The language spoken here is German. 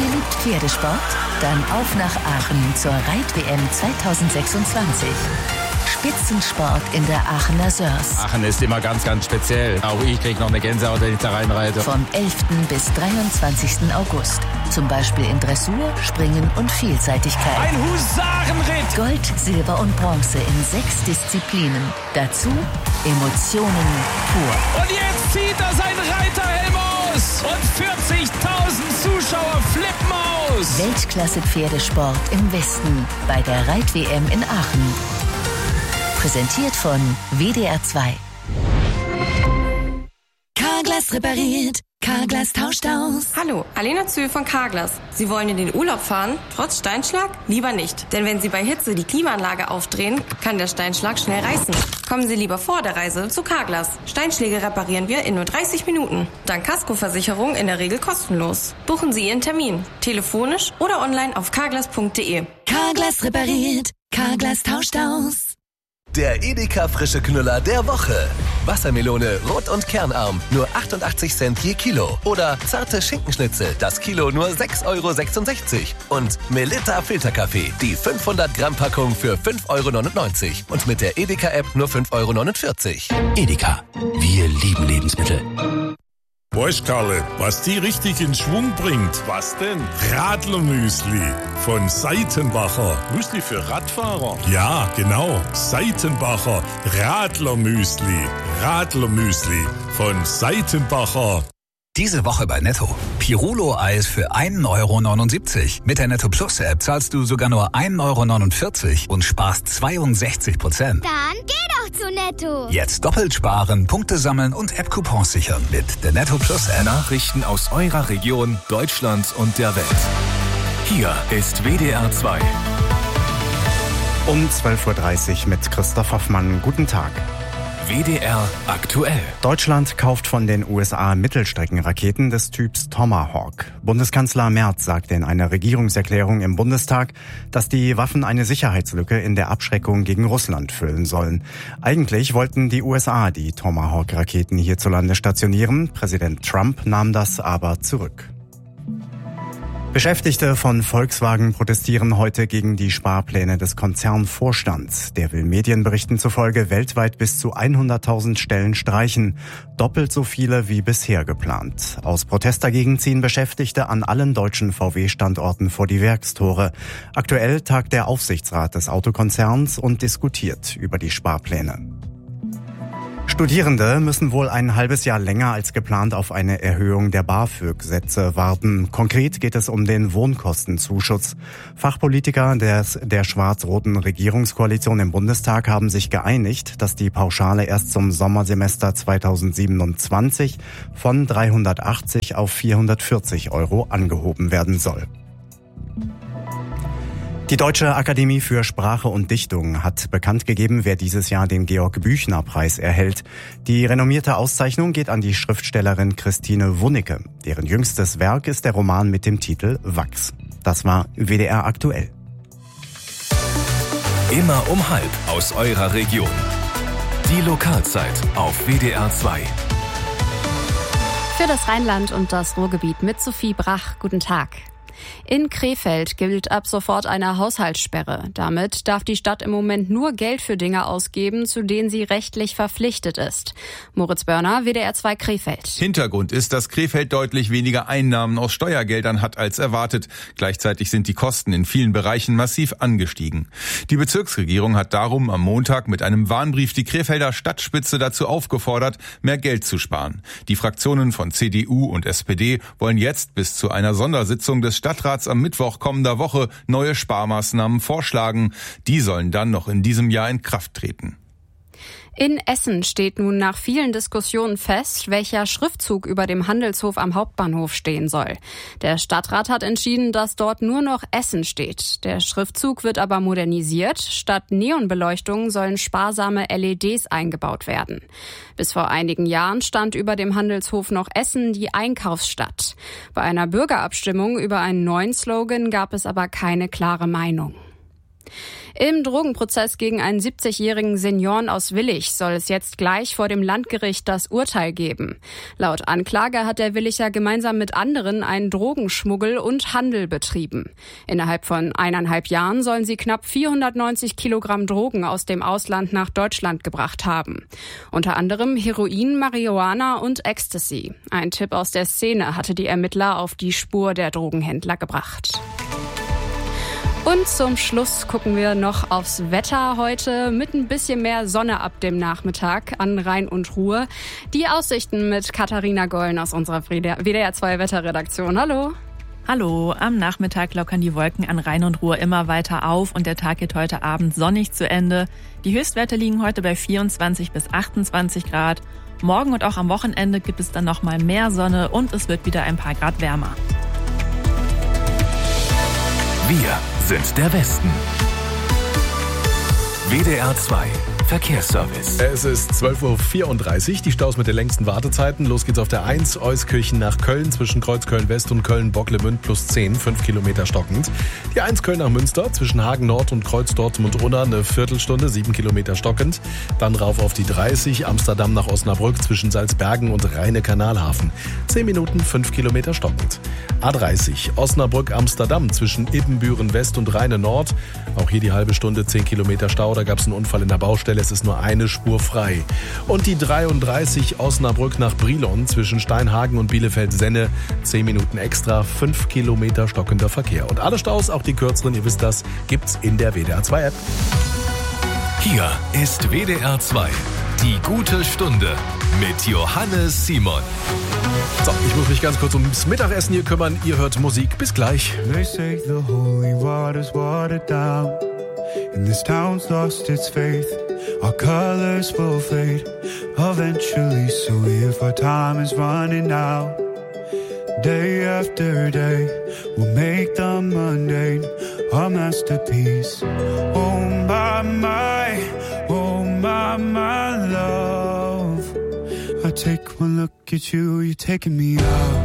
beliebt Pferdesport? Dann auf nach Aachen zur Reit-WM 2026. Spitzensport in der Aachener Sörs. Aachen ist immer ganz, ganz speziell. Auch ich kriege noch eine Gänsehaut, wenn ich da reinreite. Vom 11. bis 23. August. Zum Beispiel in Dressur, Springen und Vielseitigkeit. Ein Husarenritt! Gold, Silber und Bronze in 6 Disziplinen. Dazu Emotionen pur. Und jetzt zieht er sein Reiterhelm aus! Und 40.000 Zuschauer flippen aus! Weltklasse-Pferdesport im Westen bei der Reit-WM in Aachen. Präsentiert von WDR 2. Carglass repariert. Carglass tauscht aus. Hallo, Alena Zühl von Carglass. Sie wollen in den Urlaub fahren, trotz Steinschlag? Lieber nicht. Denn wenn Sie bei Hitze die Klimaanlage aufdrehen, kann der Steinschlag schnell reißen. Kommen Sie lieber vor der Reise zu Carglass. Steinschläge reparieren wir in nur 30 Minuten. Dank Kaskoversicherung in der Regel kostenlos. Buchen Sie Ihren Termin. Telefonisch oder online auf carglass.de. Carglass repariert. Carglass tauscht aus. Der Edeka frische Knüller der Woche. Wassermelone, rot und kernarm, nur 88 Cent je Kilo. Oder zarte Schinkenschnitzel, das Kilo nur 6,66 €. Und Melitta Filterkaffee, die 500 Gramm Packung für 5,99 €. Und mit der Edeka-App nur 5,49 €. Edeka, wir lieben Lebensmittel. Weißt Karle, was die richtig in Schwung bringt? Was denn? Radlermüsli von Seitenbacher. Müsli für Radfahrer? Ja, genau. Seitenbacher Radlermüsli. Radlermüsli von Seitenbacher. Diese Woche bei Netto. Pirulo-Eis für 1,79 €. Mit der Netto Plus App zahlst du sogar nur 1,49 € und sparst 62%. Dann geh doch zu Netto. Jetzt doppelt sparen, Punkte sammeln und App-Coupons sichern mit der Netto Plus App. Nachrichten aus eurer Region, Deutschland und der Welt. Hier ist WDR 2. Um 12:30 Uhr mit Christoph Hoffmann. Guten Tag. WDR aktuell. Deutschland kauft von den USA Mittelstreckenraketen des Typs Tomahawk. Bundeskanzler Merz sagte in einer Regierungserklärung im Bundestag, dass die Waffen eine Sicherheitslücke in der Abschreckung gegen Russland füllen sollen. Eigentlich wollten die USA die Tomahawk-Raketen hierzulande stationieren. Präsident Trump nahm das aber zurück. Beschäftigte von Volkswagen protestieren heute gegen die Sparpläne des Konzernvorstands. Der will Medienberichten zufolge weltweit bis zu 100.000 Stellen streichen. Doppelt so viele wie bisher geplant. Aus Protest dagegen ziehen Beschäftigte an allen deutschen VW-Standorten vor die Werkstore. Aktuell tagt der Aufsichtsrat des Autokonzerns und diskutiert über die Sparpläne. Studierende müssen wohl ein halbes Jahr länger als geplant auf eine Erhöhung der BAföG-Sätze warten. Konkret geht es um den Wohnkostenzuschuss. Fachpolitiker der schwarz-roten Regierungskoalition im Bundestag haben sich geeinigt, dass die Pauschale erst zum Sommersemester 2027 von 380 auf 440 € angehoben werden soll. Die Deutsche Akademie für Sprache und Dichtung hat bekannt gegeben, wer dieses Jahr den Georg-Büchner-Preis erhält. Die renommierte Auszeichnung geht an die Schriftstellerin Christine Wunicke. Deren jüngstes Werk ist der Roman mit dem Titel Wachs. Das war WDR aktuell. Immer um 12:30 aus eurer Region. Die Lokalzeit auf WDR 2. Für das Rheinland und das Ruhrgebiet mit Sophie Brach. Guten Tag. In Krefeld gilt ab sofort eine Haushaltssperre. Damit darf die Stadt im Moment nur Geld für Dinge ausgeben, zu denen sie rechtlich verpflichtet ist. Moritz Börner, WDR 2 Krefeld. Hintergrund ist, dass Krefeld deutlich weniger Einnahmen aus Steuergeldern hat als erwartet. Gleichzeitig sind die Kosten in vielen Bereichen massiv angestiegen. Die Bezirksregierung hat darum am Montag mit einem Warnbrief die Krefelder Stadtspitze dazu aufgefordert, mehr Geld zu sparen. Die Fraktionen von CDU und SPD wollen jetzt bis zu einer Sondersitzung des Stadtrats am Mittwoch kommender Woche neue Sparmaßnahmen vorschlagen. Die sollen dann noch in diesem Jahr in Kraft treten. In Essen steht nun nach vielen Diskussionen fest, welcher Schriftzug über dem Handelshof am Hauptbahnhof stehen soll. Der Stadtrat hat entschieden, dass dort nur noch Essen steht. Der Schriftzug wird aber modernisiert. Statt Neonbeleuchtung sollen sparsame LEDs eingebaut werden. Bis vor einigen Jahren stand über dem Handelshof noch Essen, die Einkaufsstadt. Bei einer Bürgerabstimmung über einen neuen Slogan gab es aber keine klare Meinung. Im Drogenprozess gegen einen 70-jährigen Senioren aus Willich soll es jetzt gleich vor dem Landgericht das Urteil geben. Laut Anklage hat der Willicher gemeinsam mit anderen einen Drogenschmuggel und Handel betrieben. Innerhalb von 1,5 Jahren sollen sie knapp 490 Kilogramm Drogen aus dem Ausland nach Deutschland gebracht haben. Unter anderem Heroin, Marihuana und Ecstasy. Ein Tipp aus der Szene hatte die Ermittler auf die Spur der Drogenhändler gebracht. Und zum Schluss gucken wir noch aufs Wetter heute mit ein bisschen mehr Sonne ab dem Nachmittag an Rhein und Ruhr. Die Aussichten mit Katharina Gollen aus unserer WDR 2 Wetterredaktion. Hallo. Hallo, am Nachmittag lockern die Wolken an Rhein und Ruhr immer weiter auf und der Tag geht heute Abend sonnig zu Ende. Die Höchstwerte liegen heute bei 24 bis 28 Grad. Morgen und auch am Wochenende gibt es dann noch mal mehr Sonne und es wird wieder ein paar Grad wärmer. Wir sind der Westen. WDR 2 Verkehrsservice. Es ist 12.34 Uhr, die Staus mit den längsten Wartezeiten. Los geht's auf der 1 Euskirchen nach Köln zwischen Kreuz Köln-West und Köln-Bocklemünd plus 10, 5 Kilometer stockend. Die 1 Köln nach Münster zwischen Hagen Nord und Kreuz Dortmund-Unna eine Viertelstunde, 7 Kilometer stockend. Dann rauf auf die 30 Amsterdam nach Osnabrück zwischen Salzbergen und Rheine-Kanalhafen. 10 Minuten, 5 Kilometer stockend. A30 Osnabrück-Amsterdam zwischen Ibbenbüren-West und Rheine-Nord. Auch hier die halbe Stunde, 10 Kilometer Stau. Da gab es einen Unfall in der Baustelle. Es ist nur eine Spur frei. Und die 33 Osnabrück nach Brilon zwischen Steinhagen und Bielefeld-Senne. 10 Minuten extra, 5 Kilometer stockender Verkehr. Und alle Staus, auch die kürzeren, ihr wisst das, gibt's in der WDR 2 App. Hier ist WDR 2. Die gute Stunde mit Johannes Simon. So, ich muss mich ganz kurz ums Mittagessen hier kümmern. Ihr hört Musik. Bis gleich. They say the holy water's watered down, and this town's lost its faith. Our colors will fade eventually, so if our time is running out, day after day, we'll make the mundane our masterpiece. Oh my love, I take one look at you, you're taking me out.